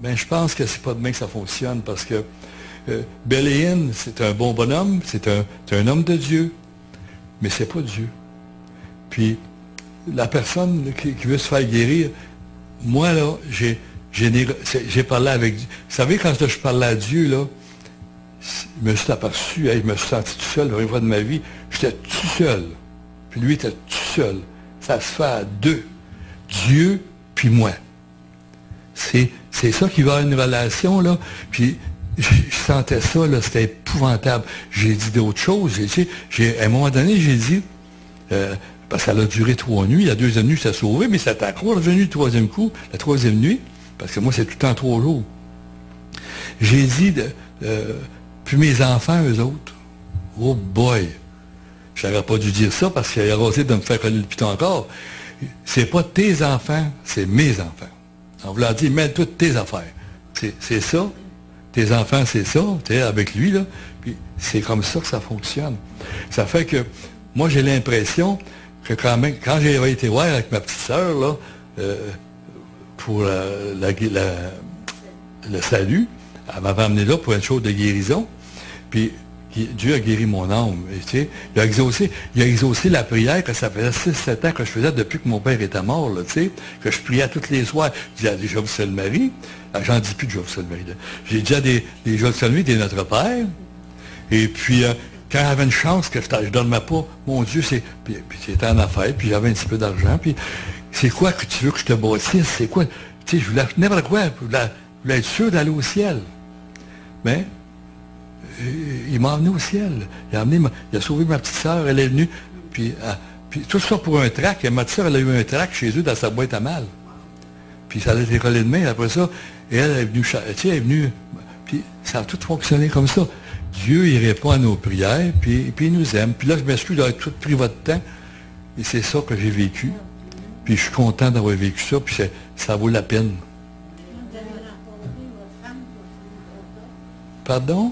Ben, je pense que c'est pas demain que ça fonctionne, parce que Béléine, c'est un bon bonhomme, c'est un homme de Dieu, mais c'est pas Dieu. Puis, la personne qui veut se faire guérir, moi, là, j'ai parlé avec Dieu. Vous savez, quand je parlais à Dieu, là, je me suis aperçu, je me suis senti tout seul, la première fois de ma vie, j'étais tout seul. Puis lui était tout seul. Ça se fait à deux. Dieu, puis moi. C'est ça qui va avoir une relation, là. Puis, je sentais ça, là, c'était épouvantable. J'ai dit d'autres choses. À un moment donné, j'ai dit, parce qu'elle a duré 3 nuits, la deuxième nuit, ça s'est sauvé, mais c'était encore revenu le troisième coup, la troisième nuit, parce que moi, c'est tout le temps 3 jours. J'ai dit, puis mes enfants, eux autres, oh boy, je n'aurais pas dû dire ça parce qu'il a osé de me faire coller le piton encore. C'est pas tes enfants, c'est mes enfants. On vous l'a dit, mets toutes tes affaires. C'est ça. Tes enfants, c'est ça, tu sais, avec lui, là. Puis c'est comme ça que ça fonctionne. Ça fait que, moi, j'ai l'impression que quand même, quand j'ai été voir avec ma petite sœur, là, pour le salut, elle m'avait amené là pour une chose de guérison. Puis Dieu a guéri mon âme. Et, tu sais, il a exaucé la prière que ça faisait 6-7 ans que je faisais depuis que mon père était mort, là, tu sais, que je priais tous les soirs. Je disais, déjà vous seul Marie. J'en dis plus de Job seul Marie. J'ai déjà des Job seul Marie, des Notre Père. Et puis, quand j'avais une chance que je ne dormais pas, mon Dieu, puis c'était en affaires, puis j'avais un petit peu d'argent, puis c'est quoi que tu veux que je te bâtisse? C'est quoi? Tu sais, je voulais n'importe quoi, je voulais être sûr d'aller au ciel. Mais il m'a emmené au ciel. Il a sauvé ma petite sœur, elle est venue. Puis tout ça pour un trac. Ma petite sœur, elle a eu un trac chez eux dans sa boîte à mal. Puis ça a été collé de main. Après ça, et elle est venue, tu sais, elle est venue. Puis ça a tout fonctionné comme ça. Dieu, il répond à nos prières, puis il nous aime. Puis là, je m'excuse d'avoir tout pris votre temps. Et c'est ça que j'ai vécu. Puis je suis content d'avoir vécu ça, puis ça vaut la peine. Pardon?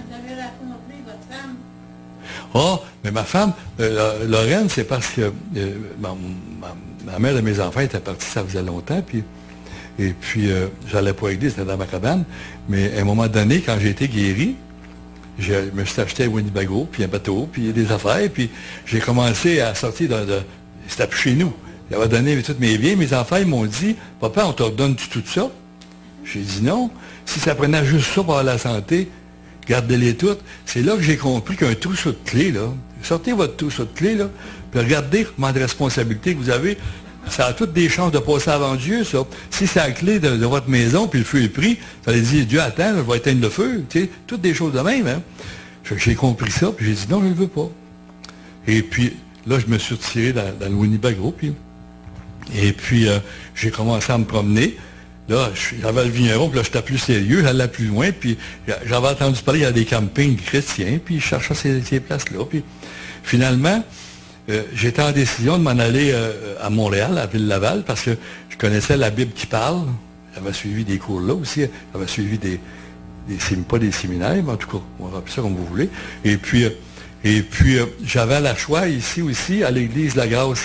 Ah, mais ma femme, Lorraine, c'est parce que ma mère de mes enfants était partie, ça faisait longtemps, et puis j'allais pas à l'église, c'était dans ma cabane, mais à un moment donné, quand j'ai été guéri, je me suis acheté à Winnebago, puis un bateau, puis des affaires, puis j'ai commencé à sortir c'était plus chez nous. J'avais donné tous mes biens, mes enfants, ils m'ont dit, papa, on te redonne tout ça? J'ai dit non. Si ça prenait juste ça pour la santé, gardez-les toutes. C'est là que j'ai compris qu'un trousseau de clés, là, sortez votre trousseau de clés, là, puis regardez comment de responsabilités que vous avez. Ça a toutes des chances de passer avant Dieu, ça. Si c'est la clé de votre maison, puis le feu est pris, ça allait dire, Dieu attend, je vais éteindre le feu. Tu sais, toutes des choses de même, hein. J'ai compris ça, puis j'ai dit, non, je ne le veux pas. Et puis, là, je me suis retiré dans le Winnebago, et puis, j'ai commencé à me promener. Là, j'avais le vigneron, puis là, j'étais plus sérieux, j'allais plus loin, puis j'avais entendu parler, il y a des campings chrétiens, puis je cherchais ces places-là. Puis finalement, j'étais en décision de m'en aller à Montréal, à Ville-Laval, parce que je connaissais la Bible qui parle. J'avais suivi des cours là aussi. J'avais suivi pas des séminaires, mais en tout cas, on va appeler ça comme vous voulez. Et puis j'avais la choix ici aussi, à l'église La Grâce,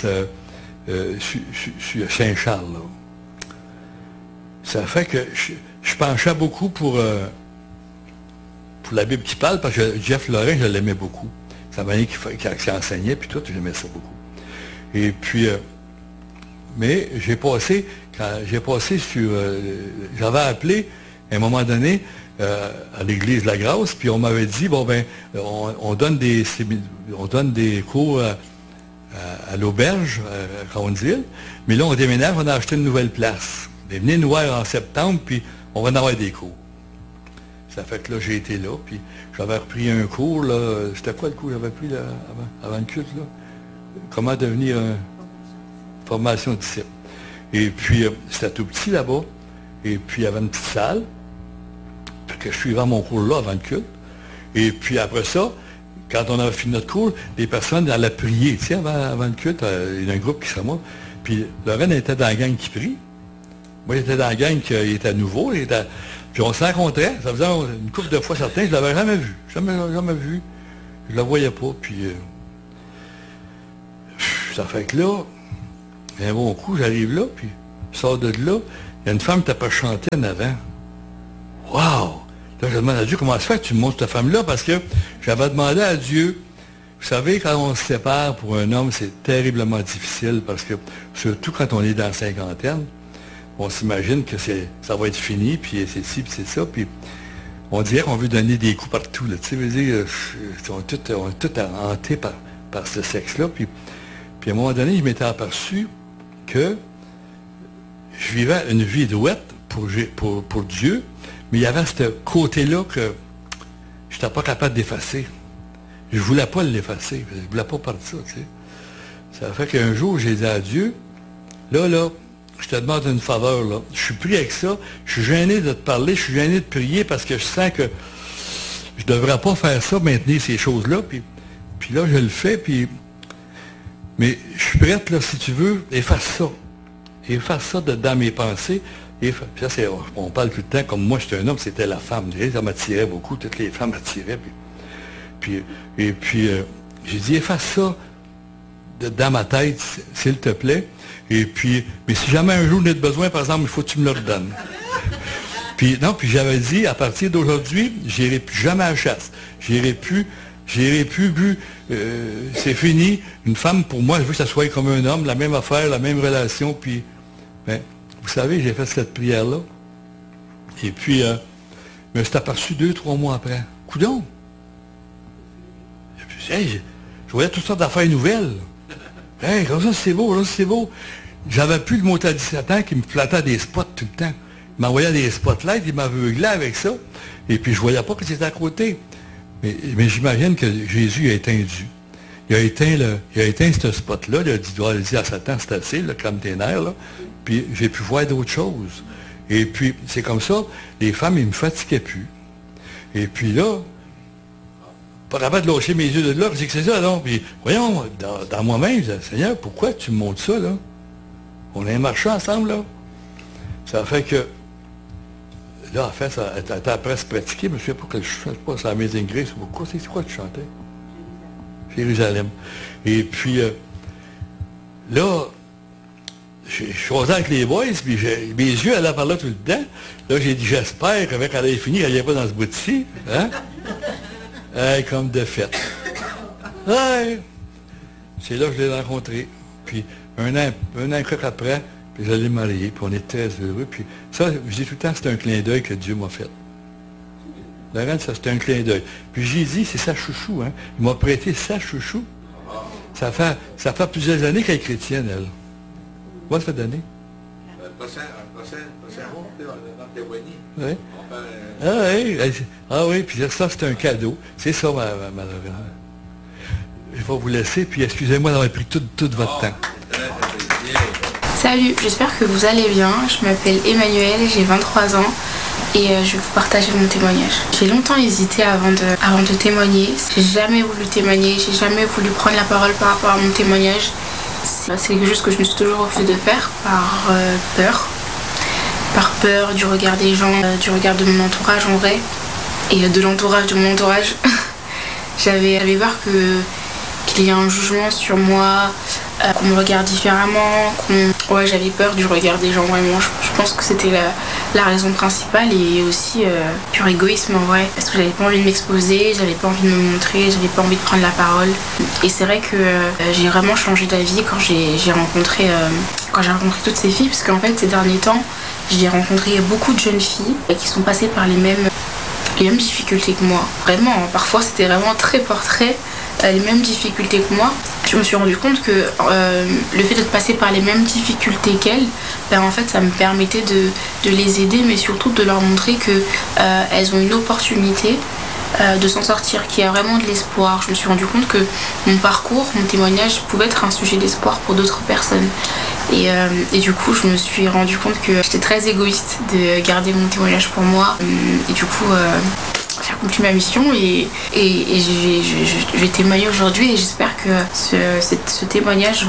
sur Saint-Charles, là. Ça fait que je penchais beaucoup pour la Bible qui parle, parce que Jeff Lorrain, je l'aimais beaucoup. Ça m'a dit qu'il enseignait, puis tout, j'aimais ça beaucoup. Et puis, mais j'ai passé sur... j'avais appelé, à un moment donné, à l'église de la Grâce, puis on m'avait dit, bon, ben, on donne des cours à l'auberge, à Rondsville, mais là, on déménage, on a acheté une nouvelle place. Mais venez nous voir en septembre, puis on va en avoir des cours. Ça fait que là, j'ai été là, puis j'avais repris un cours, là. C'était quoi le cours que j'avais pris là, avant le culte, là? Comment devenir formation de disciple. Et puis, c'était tout petit là-bas. Et puis, il y avait une petite salle. Fait que je suivais mon cours là avant le culte. Et puis, après ça, quand on avait fini notre cours, les personnes allaient prier. Tu sais, avant le culte, il y a un groupe qui serait moi. Puis, Lorraine était dans la gang qui prie. Moi, j'étais dans la gang qui était nouveau. Puis on se rencontrait. Ça faisait une couple de fois certains. Je ne l'avais jamais vu. Jamais vu. Je ne la voyais pas. Puis ça fait que là, un bon coup, j'arrive là, puis je sors de là. Il y a une femme qui t'a pas chanté en avant. Wow! Là, je demande à Dieu, comment ça fait que tu me montres cette femme-là? Parce que j'avais demandé à Dieu, vous savez, quand on se sépare pour un homme, c'est terriblement difficile parce que, surtout quand on est dans la cinquantaine, on s'imagine que ça va être fini, puis c'est ci, puis c'est ça, puis on dirait qu'on veut donner des coups partout, là, tu sais, veut dire, on est tous hantés par ce sexe-là, puis à un moment donné, je m'étais aperçu que je vivais une vie douette pour Dieu, mais il y avait ce côté-là que je n'étais pas capable d'effacer. Je ne voulais pas l'effacer, je ne voulais pas parler de ça, tu sais. Ça fait qu'un jour, j'ai dit à Dieu, là, je te demande une faveur, là. Je suis pris avec ça, je suis gêné de te parler, je suis gêné de prier parce que je sens que je ne devrais pas faire ça, maintenir ces choses-là, puis là, je le fais, mais je suis prête, là, si tu veux, efface ça. Efface ça dans mes pensées. Puis ça, on parle tout le temps, comme moi, j'étais un homme, c'était la femme. Ça m'attirait beaucoup, toutes les femmes m'attiraient. Puis j'ai dit, efface ça dans ma tête, s'il te plaît. Mais si jamais un jour on a besoin, par exemple, il faut que tu me le redonnes. Puis j'avais dit, à partir d'aujourd'hui, j'irai plus jamais à la chasse. J'irai plus c'est fini. Une femme, pour moi, je veux que ça soit comme un homme, la même affaire, la même relation. Puis, vous savez, j'ai fait cette prière-là. Et puis, je me suis aperçu 2-3 mois après. Coudonc! Je voyais toutes sortes d'affaires nouvelles. Hey, comme ça, c'est beau, là, c'est beau. J'avais plus le mot à 17 ans qui me flattait des spots tout le temps. Il m'envoyait des spotlights, il m'aveuglait avec ça. Et puis, je voyais pas que c'était à côté. Mais j'imagine que Jésus a éteint Dieu. Il a éteint ce spot-là. Il a dit à Satan, c'est assez, là, comme tes nerfs, là. Puis j'ai pu voir d'autres choses. Et puis, c'est comme ça, les femmes, ils ne me fatiguaient plus. Et puis là, pas capable de lâcher mes yeux de là, c'est que c'est ça, non? Puis, voyons, dans moi-même, je dis, Seigneur, pourquoi tu me montres ça, là? On a marché ensemble, là. Ça fait que, là, en fait, ça était après se pratiquer, mais je ne sais pas que je ne sais pas, c'est Amazing Grace ou quoi, c'est quoi que tu chantais? Jérusalem. Et puis, là, je choisais avec les boys, puis mes yeux allaient par là tout le temps. Là, j'ai dit, j'espère qu'avec elle avait fini, elle n'y pas dans ce bout-ci. Hein? Comme de fête. Ouais. C'est là que je l'ai rencontré. Puis, un an et quelques après, puis je l'ai marié, puis on est très heureux. Puis ça, je dis tout le temps, c'est un clin d'œil que Dieu m'a fait. Laurent, ça, c'est un clin d'œil. Puis j'ai dit, c'est sa chouchou, hein. Il m'a prêté sa chouchou. Ça fait plusieurs années qu'elle est chrétienne, elle. Quoi, ça fait d'années? Oui. Ah oui, puis ça, c'est un cadeau. C'est ça, ma Laurent. Je vais vous laisser, puis excusez-moi d'avoir pris tout votre temps. Salut, j'espère que vous allez bien. Je m'appelle Emmanuel, j'ai 23 ans et je vais vous partager mon témoignage. J'ai longtemps hésité avant de témoigner. J'ai jamais voulu témoigner, j'ai jamais voulu prendre la parole par rapport à mon témoignage. C'est quelque chose que je me suis toujours refusé de faire par peur. Par peur du regard des gens, du regard de mon entourage en vrai et de l'entourage de mon entourage. J'avais peur qu'il y ait un jugement sur moi, qu'on me regarde différemment, j'avais peur du regard des gens vraiment. Je pense que c'était la raison principale et aussi pur égoïsme en vrai. Parce que j'avais pas envie de m'exposer, j'avais pas envie de me montrer, j'avais pas envie de prendre la parole. Et c'est vrai que j'ai vraiment changé d'avis quand j'ai rencontré toutes ces filles, parce qu'en fait ces derniers temps, j'ai rencontré beaucoup de jeunes filles qui sont passées par les mêmes difficultés que moi. Vraiment, parfois c'était vraiment très portrait. Les mêmes difficultés que moi. Je me suis rendu compte que le fait de passer par les mêmes difficultés qu'elles, en fait ça me permettait de les aider, mais surtout de leur montrer qu'elles ont une opportunité de s'en sortir, qu'il y a vraiment de l'espoir. Je me suis rendu compte que mon parcours, mon témoignage pouvait être un sujet d'espoir pour d'autres personnes. Et du coup je me suis rendu compte que j'étais très égoïste de garder mon témoignage pour moi. Et du coup j'ai accompli ma mission et je vais témoigner aujourd'hui et j'espère que ce témoignage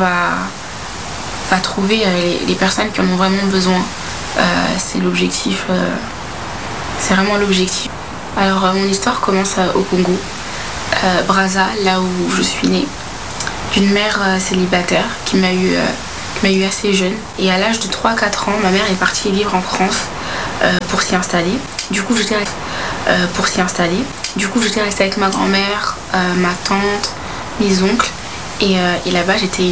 va trouver les personnes qui en ont vraiment besoin. C'est l'objectif, c'est vraiment l'objectif. Alors mon histoire commence au Congo, Brazza, là où je suis née, d'une mère célibataire qui m'a eu assez jeune. Et à l'âge de 3-4 ans, ma mère est partie vivre en France pour s'y installer. Du coup, j'étais restée pour s'y installer. Du coup, j'étais restée avec ma grand-mère, ma tante, mes oncles. Et là-bas, j'étais